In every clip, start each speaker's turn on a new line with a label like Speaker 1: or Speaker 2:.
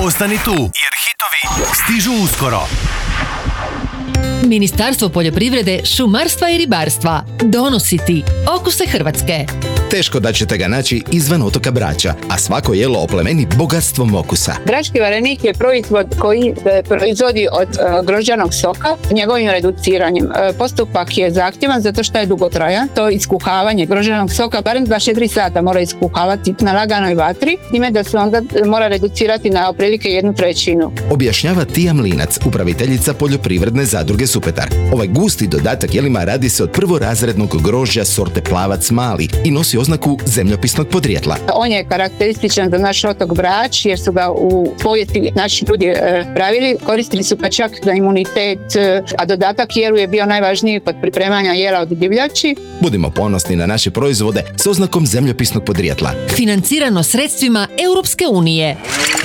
Speaker 1: Ostani tu, jer hitovi stižu uskoro.
Speaker 2: Ministarstvo poljoprivrede, šumarstva i ribarstva donosi ti Okuse Hrvatske.
Speaker 3: Teško da ćete ga naći izvan otoka Brača, a svako jelo oplemeni bogatstvom okusa.
Speaker 4: Brački varenik je proizvod koji proizvodi od grožđanog soka njegovim reduciranjem. Postupak je zahtjevan zato što je dugotrajan. To iskuhavanje grožđanog soka barem 24 sata mora iskuhavati na laganoj vatri, time da se onda mora reducirati na otprilike 1/3.
Speaker 3: Objašnjava Tija Mlinac, upraviteljica poljoprivredne zadruge Supetar. Ovaj gusti dodatak jelima radi se od prvorazrednog grožđa sorte Plavac mali i nosi oznaku zemljopisnog podrijetla.
Speaker 4: On je karakterističan za naš otok Brač jer su ga u povijesti naši ljudi pravili. Koristili su ga čak za imunitet, a dodatak jelu je bio najvažniji kod pripremanja jela od divljači.
Speaker 3: Budimo ponosni na naše proizvode s oznakom zemljopisnog podrijetla.
Speaker 2: Financirano sredstvima Europske unije.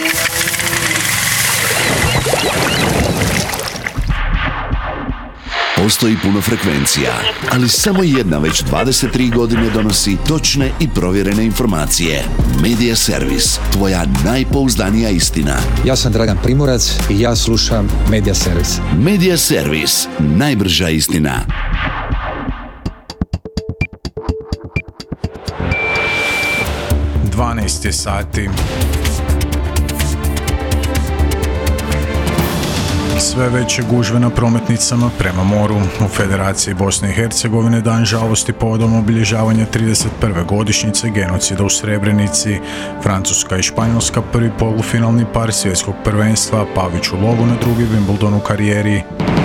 Speaker 5: Postoji puno frekvencija, ali samo jedna već 23 godine donosi točne i provjerene informacije. Media Servis, tvoja najpouzdanija istina.
Speaker 6: Ja sam Dragan Primorac i ja slušam Media Servis.
Speaker 5: Media Servis, najbrža istina.
Speaker 7: Je sati. Sve veće gužve na prometnicama prema moru. U Federaciji Bosne i Hercegovine dan žalosti povodom obilježavanja 31. godišnjice genocida u Srebrenici. Francuska i Španjolska prvi polufinalni par svjetskog prvenstva, Pavić u lovu na drugi Wimbledon u karijeri.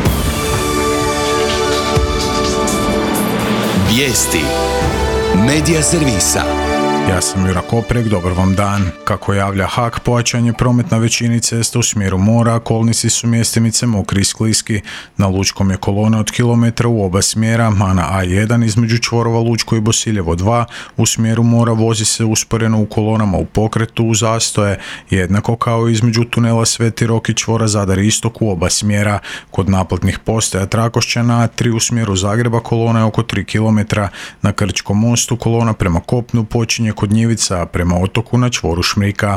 Speaker 1: Vijesti Medija servisa.
Speaker 7: Ja sam Jura Koprek, dobar vam dan. Kako javlja HAK, pojačan je promet na većini cesta u smjeru mora, kolnici su mjestimice mokri i skliski. Na Lučkom je kolona od kilometra u oba smjera, a na A1 između čvorova Lučko i Bosiljevo 2 u smjeru mora vozi se usporeno u kolonama u pokretu u zastoje, jednako kao između tunela Sveti Rok i čvora Zadar Istok u oba smjera. Kod naplatnih postaja Trakošća na A3 u smjeru Zagreba kolona je oko 3 km. Na Krčkom mostu kolona prema kopnu počinje kod Njivica, a prema otoku na čvoru Šmrika.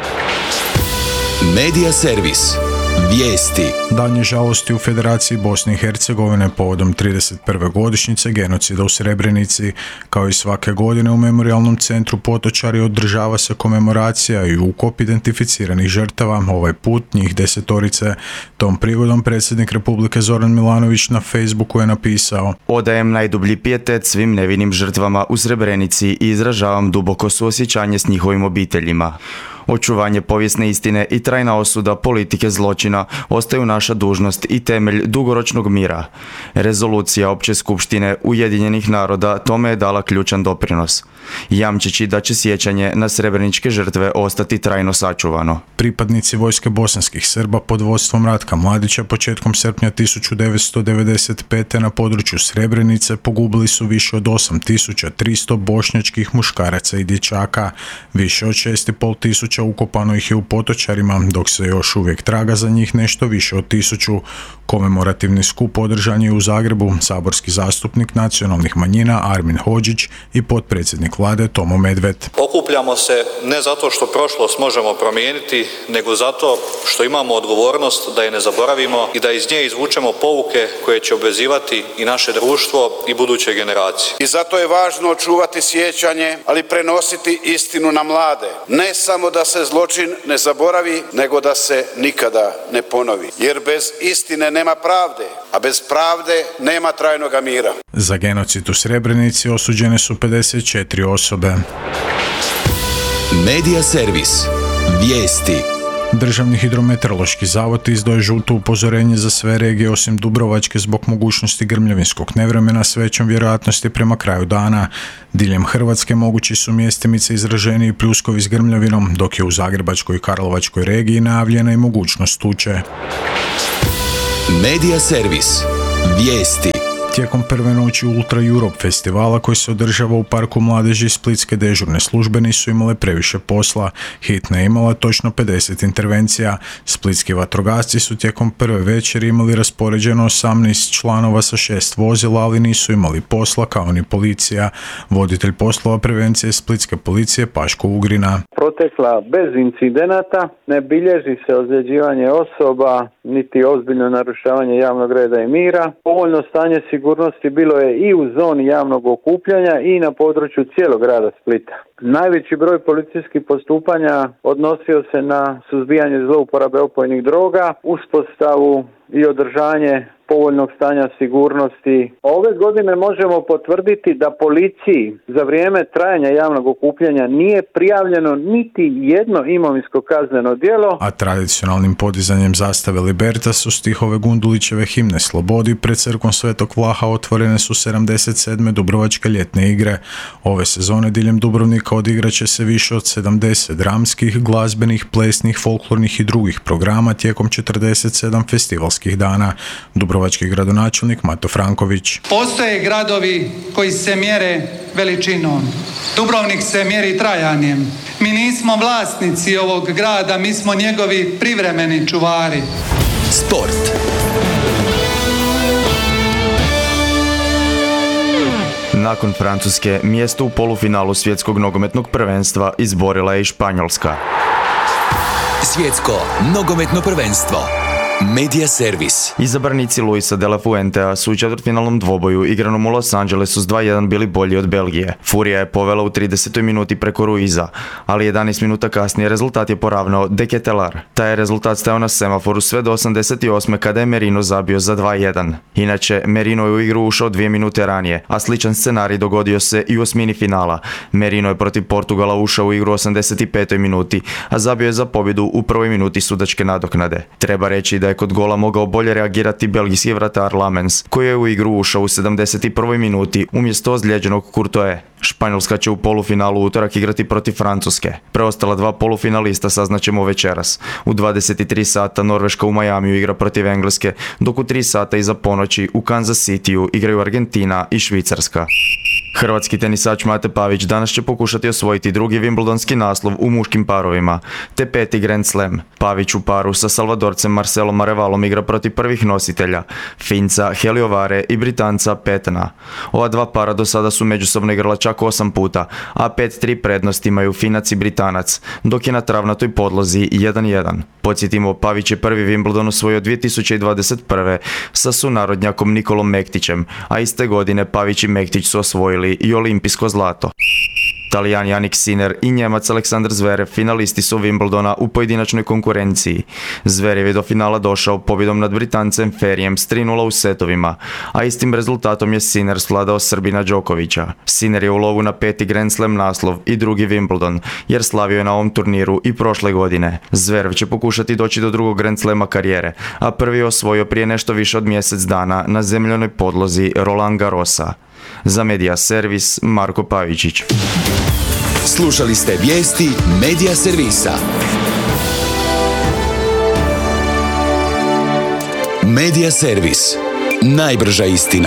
Speaker 1: Medija servis. Vijesti.
Speaker 7: Dan je žalosti u Federaciji Bosne i Hercegovine povodom 31. godišnjice genocida u Srebrenici. Kao i svake godine u Memorijalnom centru Potočari održava se komemoracija i ukop identificiranih žrtava, ovaj put njih 10. Tom prigodom predsjednik Republike Zoran Milanović na Facebooku je napisao:
Speaker 8: Odajem najdublji pijetet svim nevinim žrtvama u Srebrenici i izražavam duboko suosjećanje s njihovim obiteljima. Očuvanje povijesne istine i trajna osuda politike zločina ostaju naša dužnost i temelj dugoročnog mira. Rezolucija Opće skupštine Ujedinjenih naroda tome je dala ključan doprinos, jamčeći da će sjećanje na srebreničke žrtve ostati trajno sačuvano.
Speaker 7: Pripadnici vojske bosanskih Srba pod vodstvom Ratka Mladića početkom srpnja 1995. na području Srebrenice pogubili su više od 8300 bošnjačkih muškaraca i dječaka. Više od 6500 ukopano ih je u Potočarima, dok se još uvijek traga za njih nešto više od 1000. Komemorativni skup održan je u Zagrebu. Saborski zastupnik nacionalnih manjina Armin Hodžić i potpredsjednik vlade Tomo Medved.
Speaker 9: Okupljamo se ne zato što prošlost možemo promijeniti, nego zato što imamo odgovornost da je ne zaboravimo i da iz nje izvučemo pouke koje će obvezivati i naše društvo i buduće generacije.
Speaker 10: I zato je važno očuvati sjećanje, ali prenositi istinu na mlade. Ne samo da se zločin ne zaboravi, nego da se nikada ne ponovi. Jer bez istine nema pravde, a bez pravde nema trajnoga mira.
Speaker 7: Za genocid u Srebrenici osuđene su 54 osobe.
Speaker 1: Medija servis. Vijesti.
Speaker 7: Državni hidrometeorološki zavod izdao je žuto upozorenje za sve regije osim Dubrovačke zbog mogućnosti grmljavinskog nevremena s većom vjerojatnosti prema kraju dana. Diljem Hrvatske mogući su mjestimice izraženiji pljuskovi s grmljavinom, dok je u Zagrebačkoj i Karlovačkoj regiji najavljena i mogućnost tuče.
Speaker 1: Medija servis. Vijesti.
Speaker 7: Tijekom prve noći Ultra Europe festivala koji se održava u Parku mladeži, splitske dežurne službe nisu imale previše posla. Hitna je imala točno 50 intervencija. Splitski vatrogasci su tijekom prve večeri imali raspoređeno 18 članova sa 6 vozila, ali nisu imali posla kao ni policija. Voditelj poslova prevencije splitske policije Paško Ugrina.
Speaker 11: Protekla bez incidenata, ne bilježi se ozljeđivanje osoba, niti ozbiljno narušavanje javnog reda i mira. Povoljno stanje sigurnosti bilo je i u zoni javnog okupljanja i na području cijelog grada Splita. Najveći broj policijskih postupanja odnosio se na suzbijanje zlouporabe opojnih droga, uspostavu i održanje povoljnog stanja sigurnosti. Ove godine možemo potvrditi da policiji za vrijeme trajanja javnog okupljanja nije prijavljeno niti jedno imovinsko kazneno djelo.
Speaker 7: A tradicionalnim podizanjem zastave Libertas u stihove Gundulićeve himne Slobodi pred crkvom Svetog Vlaha otvorene su 77. Dubrovačke ljetne igre. Ove sezone diljem Dubrovnika odigrat će se više od 70 dramskih, glazbenih, plesnih, folklornih i drugih programa tijekom 47 festivalskih dana. Dubrovački gradonačelnik Mato Franković.
Speaker 12: Postoje gradovi koji se mjere veličinom. Dubrovnik se mjeri trajanjem. Mi nismo vlasnici ovog grada, mi smo njegovi privremeni čuvari.
Speaker 1: Sport.
Speaker 8: Nakon Francuske, mjesto u polufinalu svjetskog nogometnog prvenstva izborila je i Španjolska.
Speaker 1: Svjetsko nogometno prvenstvo. Media Servis.
Speaker 8: Izabranici Luisa de la Fuentea su u četvrtfinalnom dvoboju igranom u Los Angelesu s 2-1 bili bolji od Belgije. Furija je povela u 30. minuti preko Ruiza, ali 11 minuta kasnije rezultat je poravnao De Ketelar. Taj je rezultat stajao na semaforu sve do 88. kada je Merino zabio za 2-1. Inače, Merino je u igru ušao 2 minute ranije, a sličan scenarij dogodio se i u osmini finala. Merino je protiv Portugala ušao u igru u 85. minuti, a zabio je za pobjedu u prvoj minuti sudačke nadoknade. Treba reći da je kod gola mogao bolje reagirati belgijski vratar Lamens, koji je u igru ušao u 71. minuti umjesto ozlijeđenog Courtois. Španjolska će u polufinalu utorak igrati protiv Francuske. Preostala dva polufinalista saznaćemo večeras. U 23 sata Norveška u Majamiju igra protiv Engleske, dok u 3 sata iza ponoći u Kansas Cityu igraju Argentina i Švicarska. Hrvatski tenisač Mate Pavić danas će pokušati osvojiti drugi Wimbledonski naslov u muškim parovima, te 5. Grand Slam. Pavić u paru sa Salvadorcem Marcelom Arevalom igra protiv prvih nositelja, Finca Heliovare i Britanca Petna. Ova dva para do sada su međusobno igrala čak 8 puta, a 5-3 prednost imaju Finac i Britanac, dok je na travnatoj podlozi 1-1. Podsjetimo, Pavić je prvi Wimbledon osvojio 2021. sa sunarodnjakom Nikolom Mektićem, a iste godine Pavić i Mektić su osvojili i olimpijsko zlato. Talijan Jannik Sinner i Njemac Aleksandar Zverev finalisti su Wimbledona u pojedinačnoj konkurenciji. Zverev je do finala došao pobjedom nad Britancem Ferijem s 3-0 u setovima, a istim rezultatom je Sinner svladao Srbina Đokovića. Sinner je u lovu na 5. Grand Slam naslov i drugi Wimbledon, jer slavio je na ovom turniru i prošle godine. Zverev će pokušati doći do drugog Grand Slama karijere, a prvi je osvojio prije nešto više od mjesec dana na zemljanoj podlozi Roland Garrosa. Za Media Servis, Marko Pavičić.
Speaker 1: Slušali ste vijesti Media Servisa. Media Servis. Najbrža istina.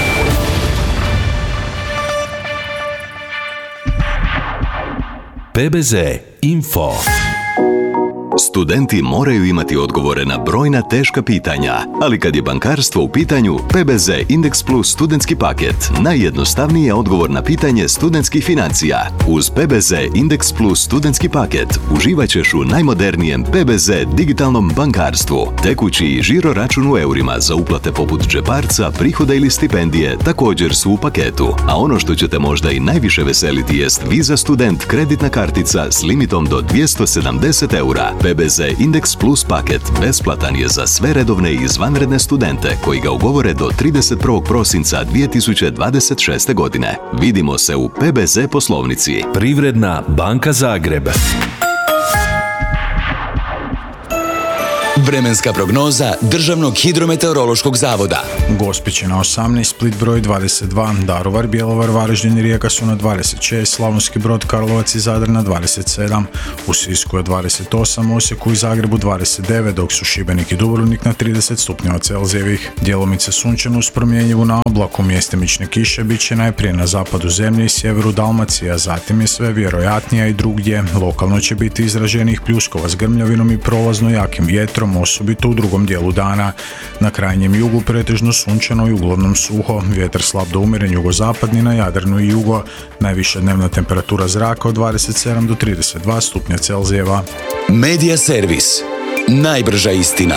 Speaker 13: PBZ Info. Studenti moraju imati odgovore na brojna teška pitanja, ali kad je bankarstvo u pitanju, PBZ Indeks Plus studentski paket najjednostavniji je odgovor na pitanje studentskih financija. Uz PBZ Indeks Plus studentski paket uživat ćeš u najmodernijem PBZ digitalnom bankarstvu. Tekući i žiro račun u eurima za uplate poput džeparca, prihoda ili stipendije također su u paketu. A ono što će te možda i najviše veseliti jest Visa Student kreditna kartica s limitom do 270 eura. PBZ Indeks Plus paket besplatan je za sve redovne i izvanredne studente koji ga ugovore do 31. prosinca 2026. godine. Vidimo se u PBZ poslovnici.
Speaker 14: Privredna banka Zagreb.
Speaker 1: Vremenska prognoza Državnog hidrometeorološkog zavoda.
Speaker 7: Gospić je na 18, Split broj 22, Daruvar, Bjelovar, Varaždin i Rijeka su na 26, Slavonski Brod, Karlovac i Zadar na 27, u Sisku je 28, Osijeku i Zagrebu 29, dok su Šibenik i Dubrovnik na 30 stupnjeva Celzijevih. Djelomice sunčano uz promjenjivu na oblaku, mjestimične kiše bit će najprije na zapadu zemlje i sjeveru Dalmacije, a zatim je sve vjerojatnija i drugdje. Lokalno će biti izraženih pljuskova s grmljavinom i prolazno jakim vjetrom, osobito u drugom dijelu dana. Na krajnjem jugu pretežno sunčano i uglavnom suho, vjetar slab do umjeren jugozapadni, na Jadranu i jugo. Najviša dnevna temperatura zraka od 27 do 32 stupnja Celzijeva.
Speaker 1: Medija servis. Najbrža istina.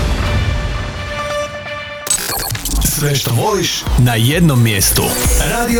Speaker 14: Sve što voliš na jednom mjestu. Radio